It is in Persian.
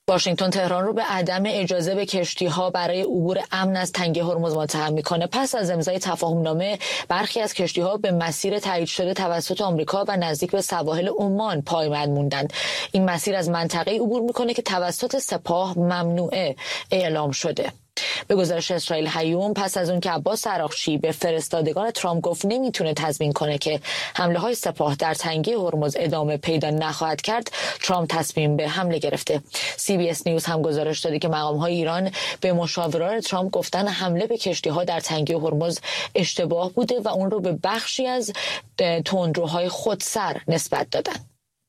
واشنگتن تهران رو به عدم اجازه به کشتی‌ها برای عبور امن از تنگه هرمز متهم می‌کنه. پس از امضای تفاهم‌نامه برخی از کشتی‌ها به مسیر تایید شده توسط آمریکا و نزدیک به سواحل عمان پایبند موندند. این مسیر از منطقه عبور می‌کنه که توسط سپاه ممنوعه اعلام شده. به گزارش اسرائیل هیوم، پس از اون که عباس عراقچی به فرستادگان ترامپ گفت نمیتونه تضمین کنه که حمله های سپاه در تنگه هرمز ادامه پیدا نخواهد کرد، ترامپ تصمیم به حمله گرفته. CBS نیوز هم گزارش داده که مقام های ایران به مشاوران ترامپ گفتن حمله به کشتی ها در تنگه هرمز اشتباه بوده و اون رو به بخشی از تندروهای خودسر نسبت دادن.